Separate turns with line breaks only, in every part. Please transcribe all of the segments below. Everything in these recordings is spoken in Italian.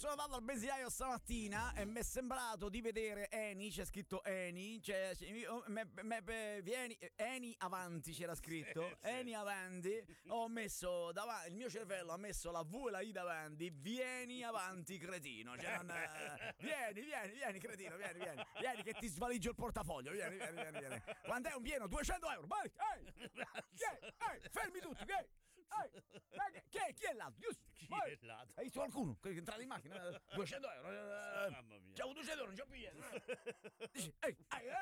sono andato al benzinaio stamattina e mi è sembrato di vedere Eni, c'è scritto Eni, vieni, Eni avanti c'era scritto,
Sì.
Eni avanti, ho messo davanti, il mio cervello ha messo la V e la I davanti, vieni avanti cretino, cioè vieni cretino, vieni che ti svaligio il portafoglio, vieni. Quando è un pieno, 200 euro, vai, fermi tutti, chi è l'altro?
Chi è l'altro?
Hai visto qualcuno che è entrato in macchina? 200 euro.
Mamma mia.
C'avevo 200 euro, non c'ho più niente. Dici, ehi.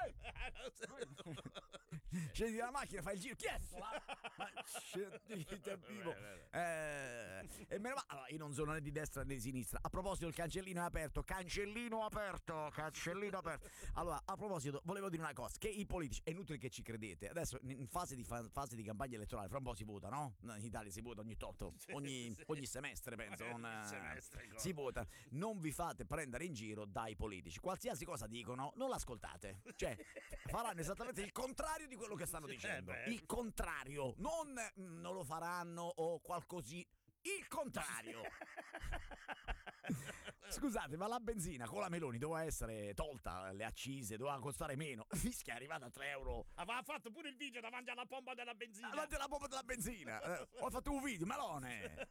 Scendi dalla macchina, fai il giro. Chi è? E me ne va. Allora, io non sono né di destra né di sinistra. A proposito, il cancellino è aperto. Cancellino aperto. Allora, a proposito, volevo dire una cosa: che i politici, è inutile che ci credete. Adesso, in fase di campagna elettorale, fra un po' si vota, no? In Italia si vota ogni tot, ogni semestre, penso. Si vota. Non vi fate prendere in giro dai politici. Qualsiasi cosa dicono, non l'ascoltate. Cioè, faranno esattamente il contrario di quello che stanno dicendo. Il contrario. Non lo faranno o qualcosì. Il contrario. Scusate, ma la benzina con la Meloni doveva essere tolta, le accise, doveva costare meno. Fischia è arrivata a 3 euro.
Aveva fatto pure il video davanti alla pompa della benzina.
Ho fatto un video, Meloni.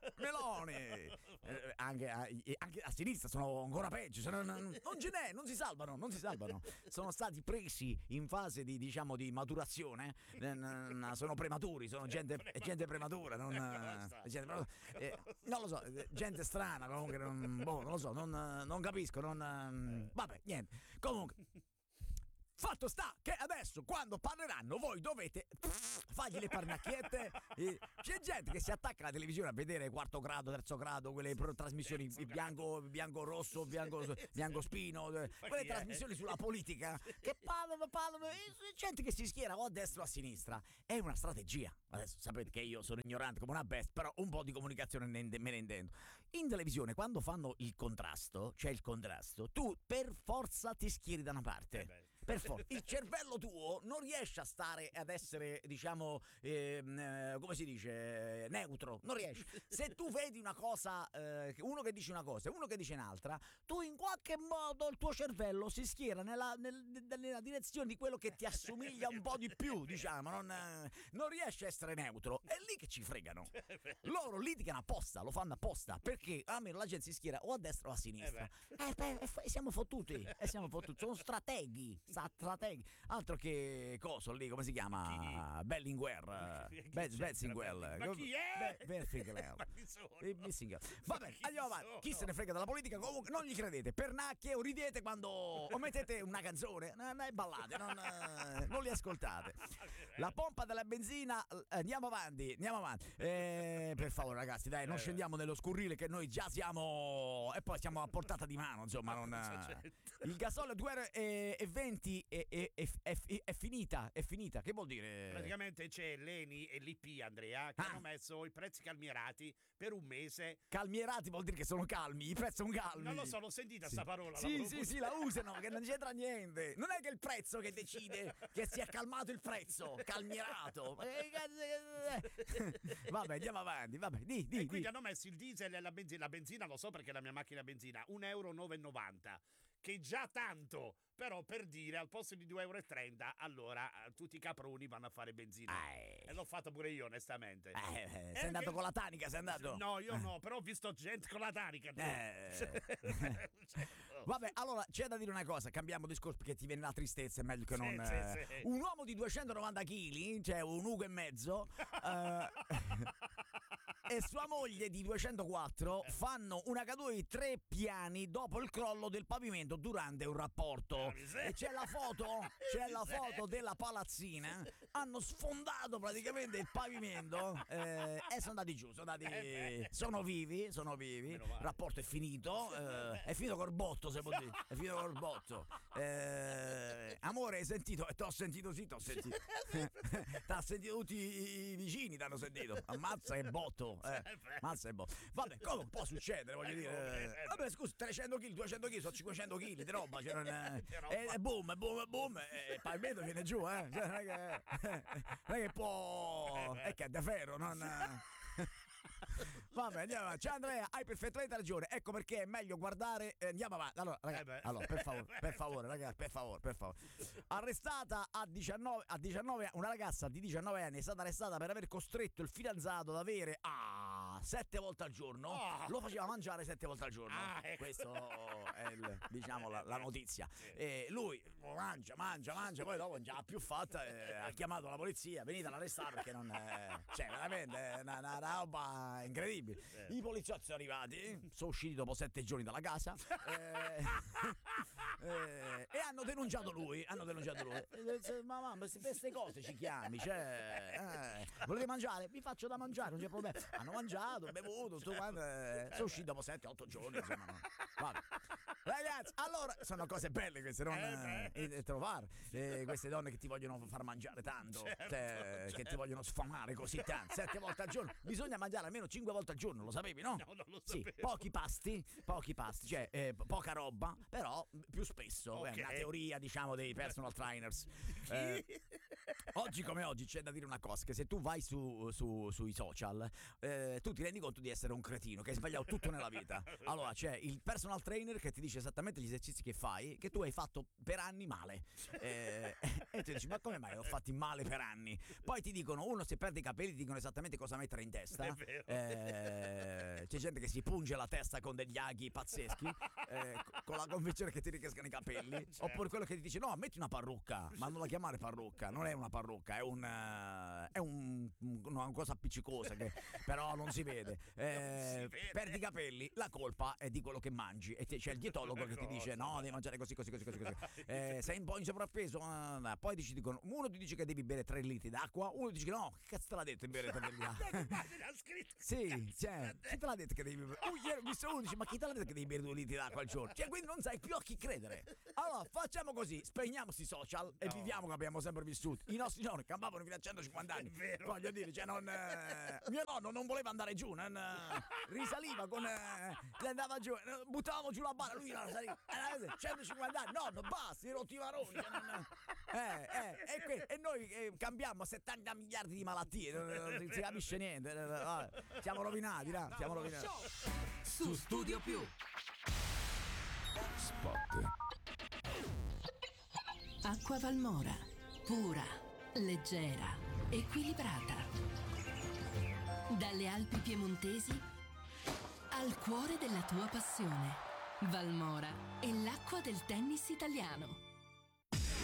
Anche a sinistra sono ancora peggio. Non si salvano. Sono stati presi in fase di maturazione. Sono prematuri, sono gente prematura. Non lo so, gente strana comunque, non lo so, non capisco, vabbè, niente. Comunque, fatto sta che adesso quando parleranno voi dovete fargli le parnacchiette. C'è gente che si attacca alla televisione a vedere quarto grado, terzo grado, quelle trasmissioni bianco rosso, bianco spino, quelle trasmissioni sulla politica che parlano. Gente che si schiera o a destra o a sinistra. È una strategia. Adesso sapete che io sono ignorante come una bestia, però un po' di comunicazione me ne intendo. In televisione quando fanno il contrasto, tu per forza ti schieri da una parte. Per forza. Il cervello tuo non riesce a stare ad essere, come si dice, neutro. Non riesce. Se tu vedi una cosa, uno che dice una cosa e uno che dice un'altra, tu in qualche modo il tuo cervello si schiera nella direzione di quello che ti assomiglia un po' di più, non riesce a essere neutro. È lì che ci fregano. Loro litigano apposta, lo fanno apposta, perché almeno la gente si schiera o a destra o a sinistra. Siamo fottuti. Sono strateghi. Altro che coso lì, come si chiama? Bellinguer. Betzinguer.
Ma chi è?
Vabbè, andiamo avanti. Chi se ne frega della politica? Comunque non gli credete. Pernacchie o ridete quando o mettete una canzone e ballate, non li ascoltate. La pompa della benzina. Andiamo avanti. Per favore, ragazzi, dai, non scendiamo nello scurrile che noi già siamo. E poi siamo a portata di mano, insomma. Il gasolio 2,20 è finita. Che vuol dire?
Praticamente c'è l'Eni e l'IP, Andrea, che hanno messo i prezzi calmierati per un mese.
Calmierati vuol dire che sono calmi, i prezzi sono calmi.
Non lo so, l'ho sentita sta parola.
Sì, la usano, che non c'entra niente. Non è che il prezzo che decide che si è calmato il prezzo, calmierato. Vabbè, andiamo avanti, di.
Quindi hanno messo il diesel e la benzina lo so perché la mia macchina è benzina, 1,9,90 €, che già tanto, però per dire al posto di 2,30 €, allora tutti i caproni vanno a fare benzina. E l'ho fatto pure io, onestamente.
Sei andato con la tanica, sei andato?
No, io no, però ho visto gente con la tanica.
Vabbè, allora c'è da dire una cosa, cambiamo discorso perché ti viene la tristezza, è meglio che non.
Sì.
Un uomo di 290 kg, cioè un ugo e mezzo, e sua moglie di 204 fanno una caduta di 3 piani dopo il crollo del pavimento durante un rapporto. E c'è la foto della palazzina. Hanno sfondato praticamente il pavimento e sono andati giù. Sono vivi. Il rapporto è finito. È finito col botto, se può dire. È finito col botto. Amore, hai sentito? T'ho sentito, sì, t'ho sentito. T'ha sentito tutti i vicini, t'hanno sentito. Ammazza che botto. Vabbè, come può succedere, voglio dire. Vabbè, scusa, 300 kg, 200 kg, sono 500 kg di roba. E boom, e il pavimento viene giù, non è che può. È che è da ferro, non. Vabbè, andiamo avanti. Ciao Andrea, hai perfettamente ragione. Ecco perché è meglio guardare. Andiamo avanti. Allora, ragazzi, allora, per favore, ragazzi, per favore. Arrestata a 19, una ragazza di 19 anni è stata arrestata per aver costretto il fidanzato ad avere 7 volte al giorno. Lo faceva mangiare 7 volte al giorno.
Ecco.
Questo è diciamo la notizia. Lui mangia, poi dopo non ce l'ha più fatta. Ha chiamato la polizia, venite ad arrestare perché non cioè veramente è una roba incredibile. I poliziotti sono arrivati, sono usciti dopo 7 giorni dalla casa e hanno denunciato lui. Ma per queste cose ci chiami, cioè volete mangiare? Vi faccio da mangiare, non c'è problema. Hanno mangiato, bevuto, tutto quanto, sono usciti dopo 7-8 giorni, insomma. Vabbè. Ragazzi, allora sono cose belle queste, non trovare queste donne che ti vogliono far mangiare tanto, che ti vogliono sfamare così tanto, 7 volte al giorno. Bisogna mangiare almeno 5 volte al giorno, lo sapevi, no?
No, non lo
sì,
sapevo.
pochi pasti, cioè poca roba, però più spesso.
Okay.
È una teoria, diciamo, dei personal trainers. Oggi come oggi c'è da dire una cosa, che se tu vai sui social, tu ti rendi conto di essere un cretino, che hai sbagliato tutto nella vita. Allora c'è il personal trainer che ti dice esattamente gli esercizi che fai, che tu hai fatto per anni male, e tu dici ma come mai ho fatti male per anni? Poi ti dicono, uno se perde i capelli ti dicono esattamente cosa mettere in testa.
È vero.
C'è gente che si punge la testa con degli aghi pazzeschi, con la convinzione che ti ricrescano i capelli.
Certo.
Oppure quello che ti dice no, metti una parrucca, ma non la chiamare parrucca, non è una parrucca, è una cosa appiccicosa che però non si vede. Perdi i capelli, la colpa è di quello che mangi, e c'è il dietologo che ti dice no, devi mangiare così. Sei un po' in sovrappeso, poi ti dicono, uno ti dice che devi bere 3 litri d'acqua, uno ti dice che no, che cazzo te l'ha detto di bere 3 litri d'acqua? Sì, cioè, chi te l'ha detto che devi bere? Ieri ho visto uno dice, ma chi te l'ha detto che devi bere 2 litri d'acqua al giorno? Cioè, quindi non sai più a chi credere. Allora, facciamo così, spegniamo sti social e viviamo come abbiamo sempre vissuto. I nostri nonni campavano fino a 150 anni. Voglio dire, cioè mio nonno non voleva andare giù, risaliva andava giù, buttavamo giù la barra, lui la saliva. 150 anni, nonno, basta, i rotti i maroni. E noi cambiamo 70 miliardi di malattie, non si capisce niente. Siamo rovinati, siamo rovinati.
Su Studio Più.
Spot.
Acqua Valmora, pura, leggera, equilibrata. Dalle Alpi piemontesi al cuore della tua passione. Valmora è l'acqua del tennis italiano.